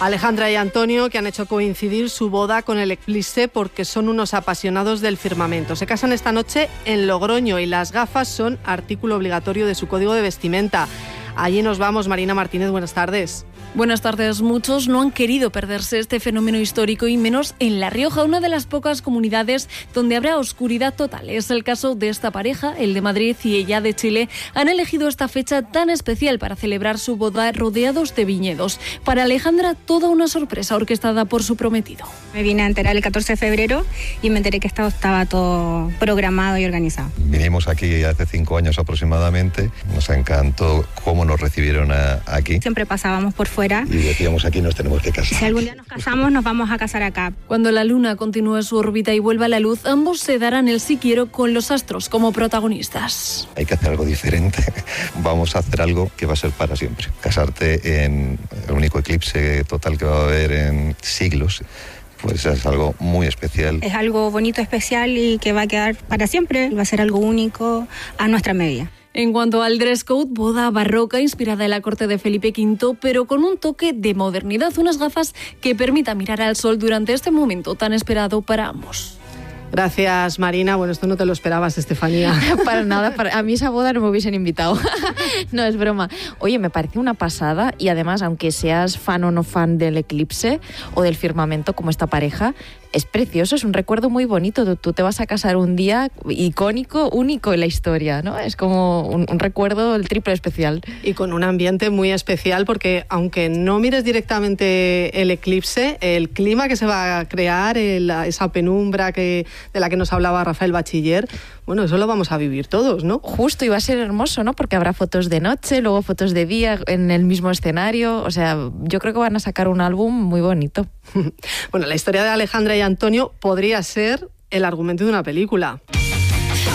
Alejandra y Antonio, que han hecho coincidir su boda con el eclipse porque son unos apasionados del firmamento. Se casan esta noche en Logroño y las gafas son artículo obligatorio de su código de vestimenta. Allí nos vamos. Marina Martínez, buenas tardes. Buenas tardes. Muchos no han querido perderse este fenómeno histórico y menos en La Rioja, una de las pocas comunidades donde habrá oscuridad total. Es el caso de esta pareja, el de Madrid y ella de Chile. Han elegido esta fecha tan especial para celebrar su boda rodeados de viñedos. Para Alejandra, toda una sorpresa orquestada por su prometido. Me vine a enterar el 14 de febrero y me enteré que estaba todo programado y organizado. Vinimos aquí hace 5 años aproximadamente. Nos encantó cómo nos recibieron aquí. Siempre pasábamos por fuera. Y decíamos, aquí nos tenemos que casar. Si algún día nos casamos, nos vamos a casar acá. Cuando la luna continúe su órbita y vuelva a la luz, ambos se darán el sí quiero con los astros como protagonistas. Hay que hacer algo diferente. Vamos a hacer algo que va a ser para siempre. Casarte en el único eclipse total que va a haber en siglos. Pues es algo muy especial. Es algo bonito, especial y que va a quedar para siempre. Va a ser algo único a nuestra medida. En cuanto al dress code, boda barroca inspirada en la corte de Felipe V, pero con un toque de modernidad, unas gafas que permitan mirar al sol durante este momento tan esperado para ambos. Gracias, Marina. Bueno, esto no te lo esperabas, Estefanía. Para nada, a mí esa boda no me hubiesen invitado. No, es broma. Oye, me parece una pasada y además, aunque seas fan o no fan del eclipse o del firmamento como esta pareja, es precioso, es un recuerdo muy bonito. Tú te vas a casar un día icónico, único en la historia, ¿no? Es como un recuerdo el triple especial. Y con un ambiente muy especial porque aunque no mires directamente el eclipse, el clima que se va a crear, esa penumbra de la que nos hablaba Rafael Bachiller, bueno, eso lo vamos a vivir todos, ¿no? Justo, y va a ser hermoso, ¿no? Porque habrá fotos de noche, luego fotos de día en el mismo escenario. O sea, yo creo que van a sacar un álbum muy bonito. Bueno, la historia de Alejandra y Antonio podría ser el argumento de una película.